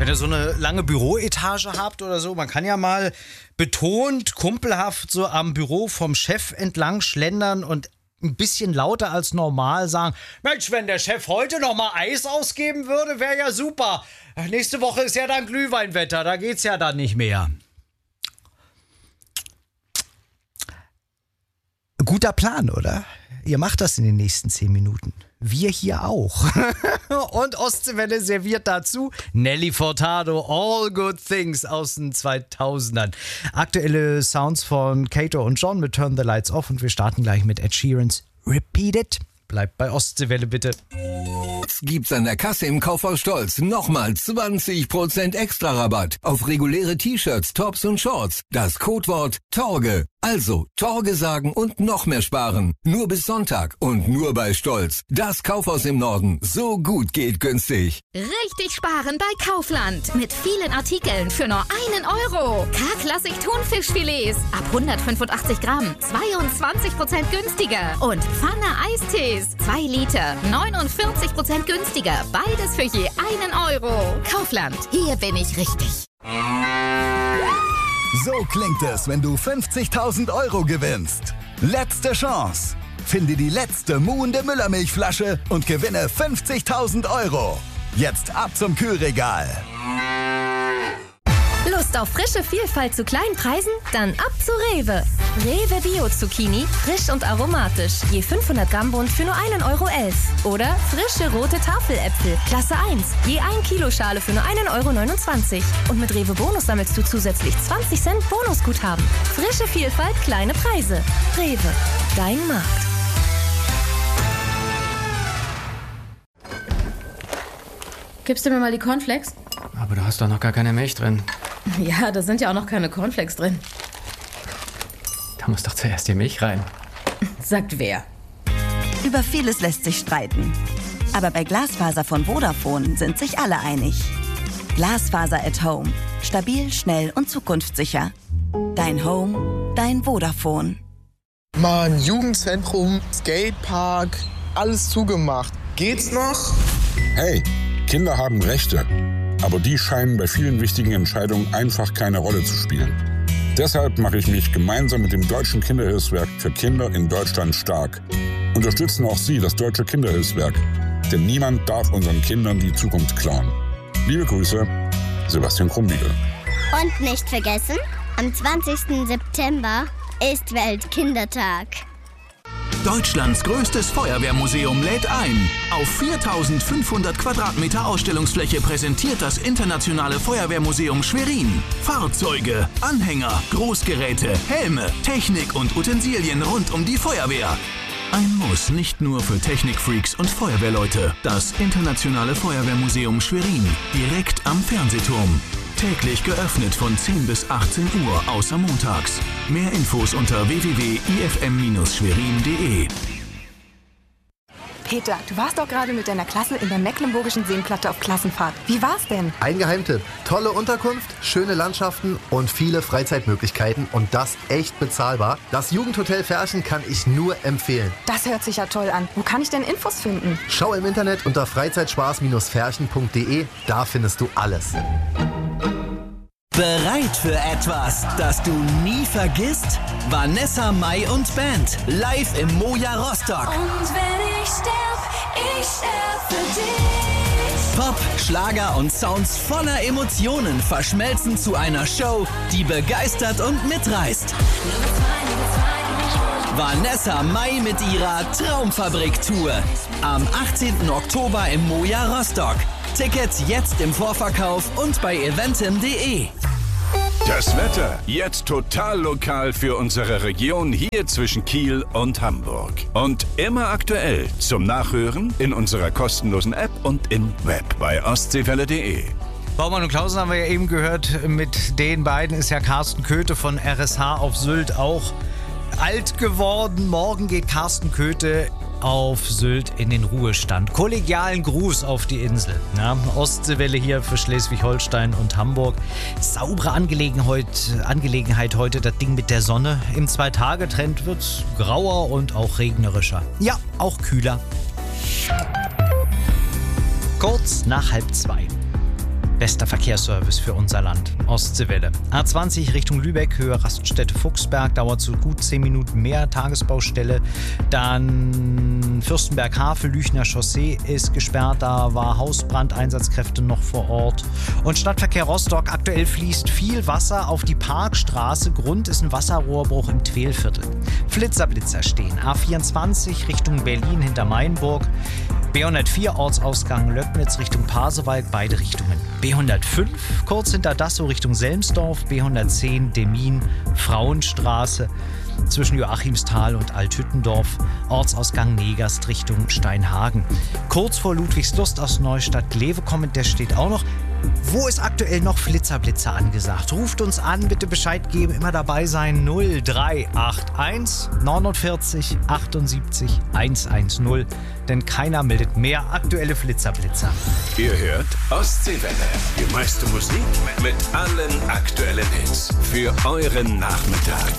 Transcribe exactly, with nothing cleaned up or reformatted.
Wenn ihr so eine lange Büroetage habt oder so, man kann ja mal betont, kumpelhaft so am Büro vom Chef entlang schlendern und ein bisschen lauter als normal sagen, Mensch, wenn der Chef heute noch mal Eis ausgeben würde, wäre ja super. Nächste Woche ist ja dann Glühweinwetter, da geht's ja dann nicht mehr. Guter Plan, oder? Ihr macht das in den nächsten zehn Minuten. Wir hier auch. Und Ostseewelle serviert dazu Nelly Furtado, All Good Things aus den zweitausendern. Aktuelle Sounds von Kato und John mit Turn the Lights Off und wir starten gleich mit Ed Sheerans Repeat It. Bleibt bei Ostseewelle bitte. Gibt's an der Kasse im Kaufhaus Stolz nochmal zwanzig Prozent extra Rabatt auf reguläre T-Shirts, Tops und Shorts. Das Codewort Torge. Also Torge sagen und noch mehr sparen. Nur bis Sonntag und nur bei Stolz. Das Kaufhaus im Norden. So gut geht günstig. Richtig sparen bei Kaufland. Mit vielen Artikeln für nur einen Euro. K-Klassik Thunfischfilets ab hundertfünfundachtzig Gramm. zweiundzwanzig Prozent günstiger. Und Pfanne Eistees. zwei Liter. neunundvierzig Prozent günstiger. Beides für je einen Euro. Kaufland. Hier bin ich richtig. So klingt es, wenn du fünfzigtausend Euro gewinnst. Letzte Chance. Finde die letzte muhende Müllermilchflasche und gewinne fünfzigtausend Euro. Jetzt ab zum Kühlregal. Lust auf frische Vielfalt zu kleinen Preisen? Dann ab zu Rewe. Rewe Bio Zucchini, frisch und aromatisch. Je fünfhundert Gramm Bund für nur einen Euro elf. Oder frische rote Tafeläpfel, Klasse eins. Je ein Kilo Schale für nur einen Euro neunundzwanzig. Und mit Rewe Bonus sammelst du zusätzlich zwanzig Cent Bonusguthaben. Frische Vielfalt, kleine Preise. Rewe, dein Markt. Gibst du mir mal die Cornflakes? Aber du hast doch noch gar keine Milch drin. Ja, da sind ja auch noch keine Cornflakes drin. Da muss doch zuerst die Milch rein. Sagt wer? Über vieles lässt sich streiten. Aber bei Glasfaser von Vodafone sind sich alle einig. Glasfaser at Home. Stabil, schnell und zukunftssicher. Dein Home, dein Vodafone. Mann, Jugendzentrum, Skatepark, alles zugemacht. Geht's noch? Hey, Kinder haben Rechte. Aber die scheinen bei vielen wichtigen Entscheidungen einfach keine Rolle zu spielen. Deshalb mache ich mich gemeinsam mit dem Deutschen Kinderhilfswerk für Kinder in Deutschland stark. Unterstützen auch Sie das Deutsche Kinderhilfswerk. Denn niemand darf unseren Kindern die Zukunft klauen. Liebe Grüße, Sebastian Krumbiegel. Und nicht vergessen, am zwanzigsten September ist Weltkindertag. Deutschlands größtes Feuerwehrmuseum lädt ein. Auf viertausendfünfhundert Quadratmeter Ausstellungsfläche präsentiert das Internationale Feuerwehrmuseum Schwerin Fahrzeuge, Anhänger, Großgeräte, Helme, Technik und Utensilien rund um die Feuerwehr. Ein Muss nicht nur für Technikfreaks und Feuerwehrleute. Das Internationale Feuerwehrmuseum Schwerin, direkt am Fernsehturm. Täglich geöffnet von zehn bis achtzehn Uhr, außer montags. Mehr Infos unter w w w punkt i f m schwerin punkt d e. Peter, du warst doch gerade mit deiner Klasse in der Mecklenburgischen Seenplatte auf Klassenfahrt. Wie war's denn? Ein Geheimtipp. Tolle Unterkunft, schöne Landschaften und viele Freizeitmöglichkeiten und das echt bezahlbar. Das Jugendhotel Ferchen kann ich nur empfehlen. Das hört sich ja toll an. Wo kann ich denn Infos finden? Schau im Internet unter freizeitspaß ferchen punkt d e. Da findest du alles. Bereit für etwas, das du nie vergisst? Vanessa Mai und Band, live im Moja Rostock. Und wenn ich sterb, ich sterb für dich. Pop, Schlager und Sounds voller Emotionen verschmelzen zu einer Show, die begeistert und mitreißt. Vanessa Mai mit ihrer Traumfabrik-Tour. Am achtzehnten Oktober im Moja Rostock. Tickets jetzt im Vorverkauf und bei eventim punkt d e. Das Wetter jetzt total lokal für unsere Region hier zwischen Kiel und Hamburg. Und immer aktuell zum Nachhören in unserer kostenlosen App und im Web bei ostseewelle punkt d e. Baumann und Klausen haben wir ja eben gehört. Mit den beiden ist ja Carsten Köthe von R S H auf Sylt auch alt geworden. Morgen geht Carsten Köthe auf Sylt in den Ruhestand. Kollegialen Gruß auf die Insel. Ja, Ostseewelle hier für Schleswig-Holstein und Hamburg. Saubere Angelegenheit, Angelegenheit heute, das Ding mit der Sonne. Im Zwei-Tage-Trend wird es grauer und auch regnerischer. Ja, auch kühler. Kurz nach halb zwei. Bester Verkehrsservice für unser Land. Ostseewelle. A zwanzig Richtung Lübeck, Höhe Raststätte Fuchsberg, dauert so gut zehn Minuten mehr, Tagesbaustelle. Dann Fürstenberg-Havel, Lüchner Chaussee ist gesperrt, da war Hausbrand, Einsatzkräfte noch vor Ort. Und Stadtverkehr Rostock, aktuell fließt viel Wasser auf die Parkstraße, Grund ist ein Wasserrohrbruch im Twelviertel. Flitzer-Blitzer stehen, A vierundzwanzig Richtung Berlin hinter Mainburg, B hundertvier Ortsausgang Löcknitz Richtung Pasewalk, beide Richtungen. B hundertfünf kurz hinter Dassow Richtung Selmsdorf, B hundertzehn Demmin Frauenstraße zwischen Joachimsthal und Althüttendorf, Ortsausgang Negast Richtung Steinhagen. Kurz vor Ludwigslust aus Neustadt-Glewe kommend, der steht auch noch. Wo ist aktuell noch Flitzerblitzer angesagt? Ruft uns an, bitte Bescheid geben, immer dabei sein. null drei acht eins neunundvierzig achtundsiebzig hundertzehn, denn keiner meldet mehr aktuelle Flitzerblitzer. Ihr hört Ostseewelle, die meiste Musik mit allen aktuellen Hits für euren Nachmittag.